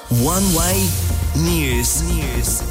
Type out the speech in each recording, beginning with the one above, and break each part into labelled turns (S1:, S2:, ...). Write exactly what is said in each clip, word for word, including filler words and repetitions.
S1: One Way News. News.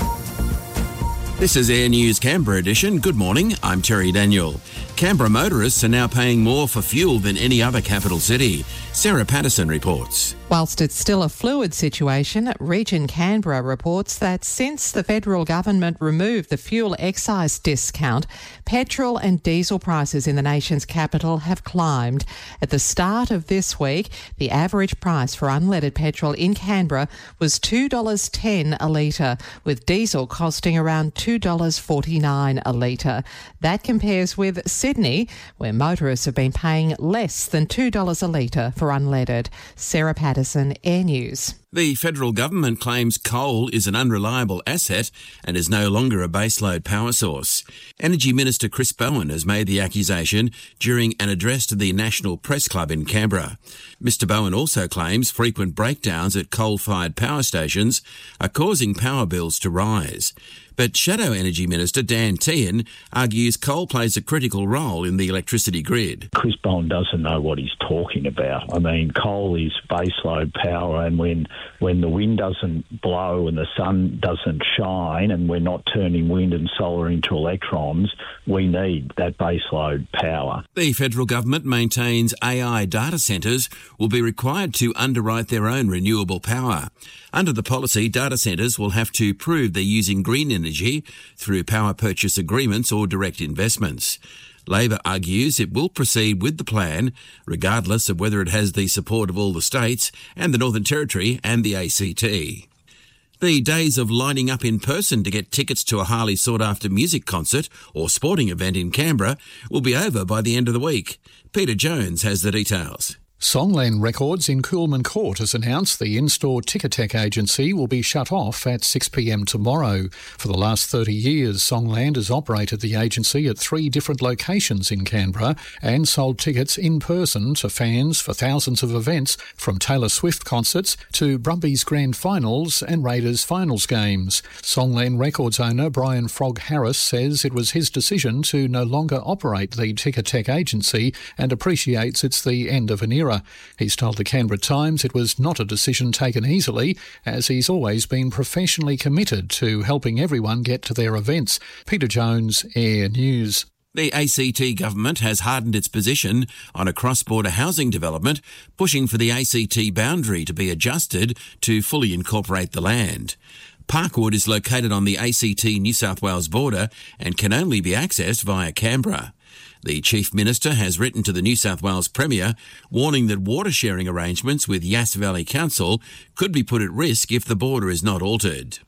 S2: This is Air News Canberra edition. Good morning, I'm Terry Daniel. Canberra motorists are now paying more for fuel than any other capital city. Sarah Patterson reports.
S3: Whilst it's still a fluid situation, Region Canberra reports that since the federal government removed the fuel excise discount, petrol and diesel prices in the nation's capital have climbed. At the start of this week, the average price for unleaded petrol in Canberra was two dollars ten a litre, with diesel costing around two dollars forty-nine a litre. That compares with Sydney, where motorists have been paying less than two dollars a litre for unleaded. Sarah Patterson, Air News.
S2: The federal government claims coal is an unreliable asset and is no longer a baseload power source. Energy Minister Chris Bowen has made the accusation during an address to the National Press Club in Canberra. Mister Bowen also claims frequent breakdowns at coal-fired power stations are causing power bills to rise. But Shadow Energy Minister Dan Tehan argues coal plays a critical role in the electricity grid.
S4: Chris Bowen doesn't know what he's talking about. I mean, coal is baseload power, and when when the wind doesn't blow and the sun doesn't shine and we're not turning wind and solar into electrons, we need that baseload power.
S2: The federal government maintains A I data centres will be required to underwrite their own renewable power. Under the policy, data centres will have to prove they're using green energy through power purchase agreements or direct investments. Labor argues it will proceed with the plan, regardless of whether it has the support of all the states and the Northern Territory and the A C T. The days of lining up in person to get tickets to a highly sought-after music concert or sporting event in Canberra will be over by the end of the week. Peter Jones has the details.
S5: Songland Records in Coolman Court has announced the in-store Ticketek agency will be shut off at six p m tomorrow. For the last thirty years, Songland has operated the agency at three different locations in Canberra and sold tickets in person to fans for thousands of events, from Taylor Swift concerts to Brumbies Grand Finals and Raiders Finals games. Songland Records owner Brian Frog Harris says it was his decision to no longer operate the Ticketek agency and appreciates it's the end of an era. He's told the Canberra Times it was not a decision taken easily, as he's always been professionally committed to helping everyone get to their events. Peter Jones, Air News.
S2: The A C T government has hardened its position on a cross-border housing development, pushing for the A C T boundary to be adjusted to fully incorporate the land. Parkwood is located on the A C T New South Wales border and can only be accessed via Canberra. The Chief Minister has written to the New South Wales Premier, warning that water sharing arrangements with Yass Valley Council could be put at risk if the border is not altered.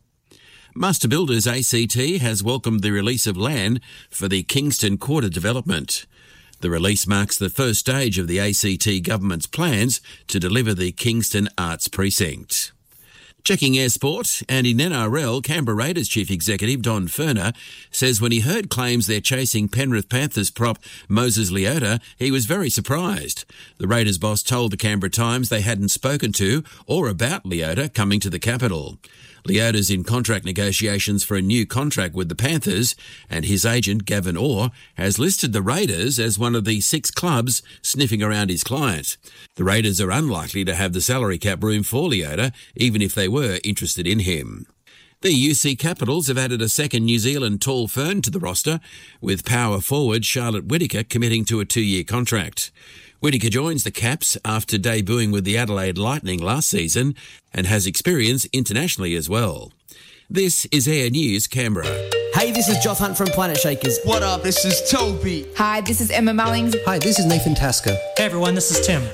S2: Master Builders A C T has welcomed the release of land for the Kingston Quarter development. The release marks the first stage of the A C T government's plans to deliver the Kingston Arts Precinct. Checking Air Sport, and in N R L, Canberra Raiders Chief Executive Don Furner says when he heard claims they're chasing Penrith Panthers prop Moses Leota, he was very surprised. The Raiders boss told the Canberra Times they hadn't spoken to or about Leota coming to the capital. Leota's in contract negotiations for a new contract with the Panthers, and his agent, Gavin Orr, has listed the Raiders as one of the six clubs sniffing around his client. The Raiders are unlikely to have the salary cap room for Leota, even if they were interested in him. The U C Capitals have added a second New Zealand tall fern to the roster, with power forward Charlotte Whittaker committing to a two-year contract. Whittaker joins the Caps after debuting with the Adelaide Lightning last season and has experience internationally as well. This is Air News Canberra.
S6: Hey, this is Joff Hunt from Planet Shakers.
S7: What up? This is Toby.
S8: Hi, this is Emma Mullings.
S9: Hi, this is Nathan Tasker.
S10: Hey everyone, this is Tim.